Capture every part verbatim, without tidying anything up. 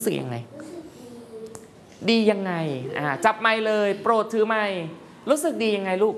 รู้สึกยังไงดียังไงอ่าจับไมค์เลยโปรดถือไมค์รู้สึกดียังไงลูก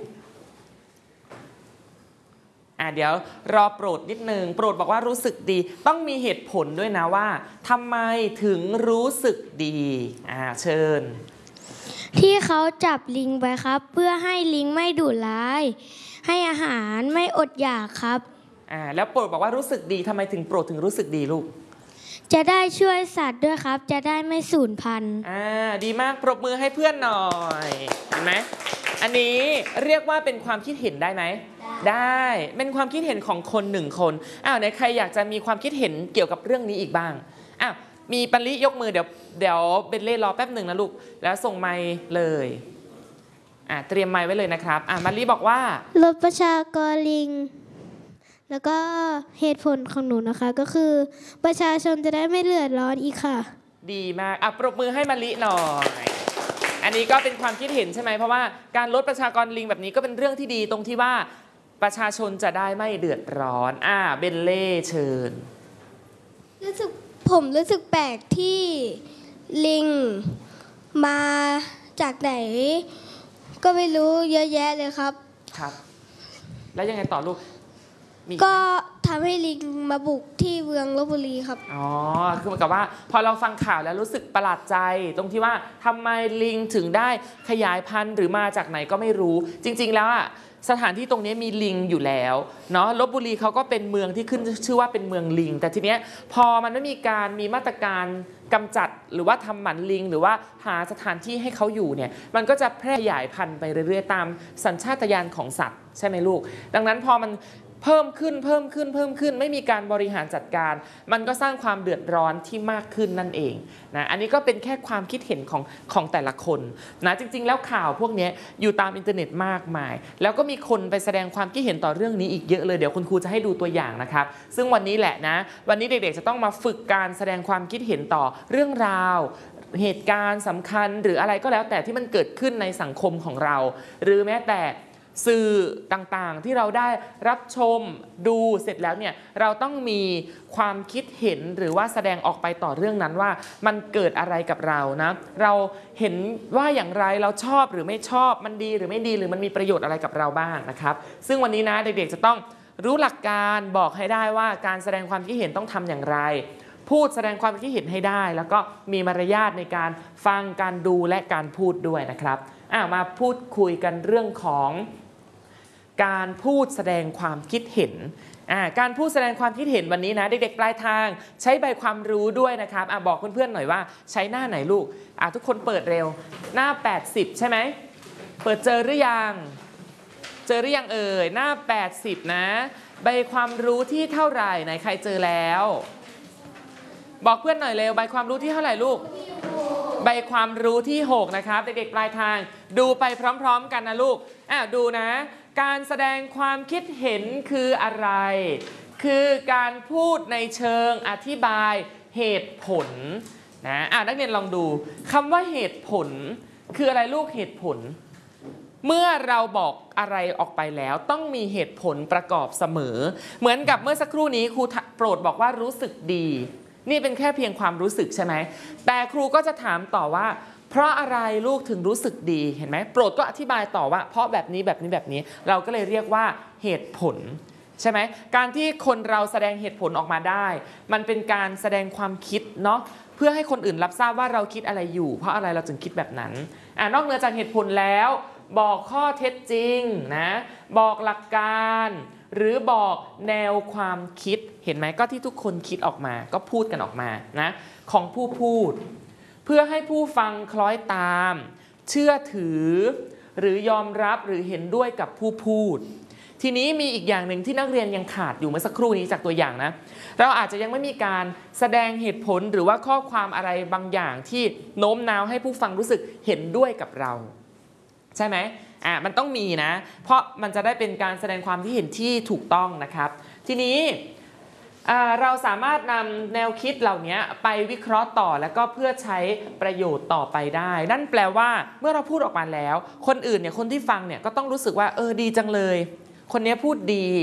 อ่าเดี๋ยวรอโปรดนิดนึงโปรดบอกว่ารู้สึกดีต้องมีเหตุผลด้วยนะว่าทำไมถึงรู้สึกดีอ่าเชิญที่เขาจับลิงไปครับเพื่อให้ลิงไม่ดุร้ายให้อาหารไม่อดอยากครับอ่าแล้วโปรดบอกว่ารู้สึกดีทำไมถึงโปรดถึงรู้สึกดีลูกจะได้ช่วยสัตว์ด้วยครับจะได้ไม่สูญพันธุ์อ่าดีมากปรบมือให้เพื่อนหน่อยเห็นไหมอันนี้เรียกว่าเป็นความคิดเห็นได้ไหมได้เป็นความคิดเห็นของคนหนึ่งคนอ้าวไหนใครอยากจะมีความคิดเห็นเกี่ยวกับเรื่องนี้อีกบ้างอ้าวมีปัลลิยกมือเดี๋ยวเดี๋ยวเบนเล่รอแป๊บหนึ่งนะลูกแล้วส่งไมค์เลยอ่าเตรียมไมค์ไว้เลยนะครับอ่ามารีบอกว่าลดประชากรลิงแล้วก็เหตุผลของหนูนะคะก็คือประชาชนจะได้ไม่เดือดร้อนอีกค่ะดีมากอ่ะปรบมือให้มารีหน่อยอันนี้ก็เป็นความคิดเห็นใช่ไหมเพราะว่าการลดประชากรลิงแบบนี้ก็เป็นเรื่องที่ดีตรงที่ว่าประชาชนจะได้ไม่เดือดร้อนอ่าเบนเล่เชิญรู้สึกผมรู้สึกแปลกที่ลิงมาจากไหนก็ไม่รู้เยอะแยะเลยครับครับแล้วยังไงต่อลูกก็ทำให้ลิงมาบุกที่เมืองลพบุรีครับอ๋อคือเหมือนกับว่าพอเราฟังข่าวแล้วรู้สึกประหลาดใจตรงที่ว่าทำไมลิงถึงได้ขยายพันธุ์หรือมาจากไหนก็ไม่รู้จริงๆแล้วอ่ะสถานที่ตรงนี้มีลิงอยู่แล้วเนาะลพบุรีเขาก็เป็นเมืองที่ขึ้นชื่อว่าเป็นเมืองลิงแต่ทีเนี้ยพอมันไม่มีการมีมาตรการกำจัดหรือว่าทำหมันลิงหรือว่าหาสถานที่ให้เขาอยู่เนี่ยมันก็จะแพร่ขยายพันธุ์ไปเรื่อยๆตามสัญชาตญาณของสัตว์ใช่ไหมลูกดังนั้นพอมันเพิ่มขึ้นเพิ่มขึ้นเพิ่มขึ้นไม่มีการบริหารจัดการมันก็สร้างความเดือดร้อนที่มากขึ้นนั่นเองนะอันนี้ก็เป็นแค่ความคิดเห็นของของแต่ละคนนะจริงๆแล้วข่าวพวกนี้อยู่ตามอินเทอร์เน็ตมากมายแล้วก็มีคนไปแสดงความคิดเห็นต่อเรื่องนี้อีกเยอะเลยเดี๋ยวคุณครูจะให้ดูตัวอย่างนะครับซึ่งวันนี้แหละนะวันนี้เด็กๆจะต้องมาฝึกการแสดงความคิดเห็นต่อเรื่องราวเหตุการณ์สำคัญหรืออะไรก็แล้วแต่ที่มันเกิดขึ้นในสังคมของเราหรือแม้แต่สื่อต่างๆที่เราได้รับชมดูเสร็จแล้วเนี่ยเราต้องมีความคิดเห็นหรือว่าแสดงออกไปต่อเรื่องนั้นว่ามันเกิดอะไรกับเรานะเราเห็นว่าอย่างไรเราชอบหรือไม่ชอบมันดีหรือไม่ดีหรือมันมีประโยชน์อะไรกับเราบ้างนะครับซึ่งวันนี้นะเด็กๆจะต้องรู้หลักการบอกให้ได้ว่าการแสดงความคิดเห็นต้องทำอย่างไรพูดแสดงความคิดเห็นให้ได้แล้วก็มีมารยาทในการฟังการดูและการพูดด้วยนะครับอ่ะมาพูดคุยกันเรื่องของการพูดแสดงความคิดเห็นการพูดแสดงความคิดเห็นวันนี้นะเด็กๆปลายทางใช้ใบความรู้ด้วยนะครับอบอกเพื่อนๆหน่อยว่าใช้หน้าไหนลูกทุกคนเปิดเร็วหน้าแปดสิบใช่ไหมเปิดเจอหรือยังเจอหรือยังเอ่ยหน้าแปดสิบนะใบความรู้ที่เท่าไหร่ไหนใครเจอแล้วบอกเพื่อนหน่อยเร็วใบความรู้ที่เท่าไหร่ลูกใบความรู้ที่หกนะครับเด็กๆปลายทางดูไปพร้อมๆกันนะลูกอ่ะดูนะการแสดงความคิดเห็นคืออะไรคือการพูดในเชิงอธิบายเหตุผลนะอ่ะนักเรียนลองดูคำว่าเหตุผลคืออะไรลูกเหตุผลเมื่อเราบอกอะไรออกไปแล้วต้องมีเหตุผลประกอบเสมอเหมือนกับเมื่อสักครู่นี้ครูโปรดบอกว่ารู้สึกดีนี่เป็นแค่เพียงความรู้สึกใช่ไหมแต่ครูก็จะถามต่อว่าเพราะอะไรลูกถึงรู้สึกดีเห็นไหมโปรดก็อธิบายต่อว่าเพราะแบบนี้แบบนี้แบบนี้เราก็เลยเรียกว่าเหตุผลใช่ไหมการที่คนเราแสดงเหตุผลออกมาได้มันเป็นการแสดงความคิดเนาะเพื่อให้คนอื่นรับทราบว่าเราคิดอะไรอยู่เพราะอะไรเราจึงคิดแบบนั้นอ่านอกเหนือจากเหตุผลแล้วบอกข้อเท็จจริงนะบอกหลักการหรือบอกแนวความคิดเห็นไหมก็ที่ทุกคนคิดออกมาก็พูดกันออกมานะของผู้พูดเพื่อให้ผู้ฟังคล้อยตามเชื่อถือหรือยอมรับหรือเห็นด้วยกับผู้พูดทีนี้มีอีกอย่างหนึ่งที่นักเรียนยังขาดอยู่เมื่อสักครู่นี้จากตัวอย่างนะเราอาจจะยังไม่มีการแสดงเหตุผลหรือว่าข้อความอะไรบางอย่างที่โน้มน้าวให้ผู้ฟังรู้สึกเห็นด้วยกับเราใช่ไหมอ่ะมันต้องมีนะเพราะมันจะได้เป็นการแสดงความที่เห็นที่ถูกต้องนะครับทีนี้เราสามารถนำแนวคิดเหล่านี้ไปวิเคราะห์ต่อแล้วก็เพื่อใช้ประโยชน์ต่อไปได้นั่นแปลว่าเมื่อเราพูดออกมาแล้วคนอื่นเนี่ยคนที่ฟังเนี่ยก็ต้องรู้สึกว่าเออดีจังเลยคนนี้พูดดี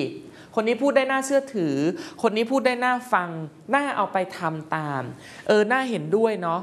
คนนี้พูดได้น่าเชื่อถือคนนี้พูดได้น่าฟังน่าเอาไปทำตามเออน่าเห็นด้วยเนาะ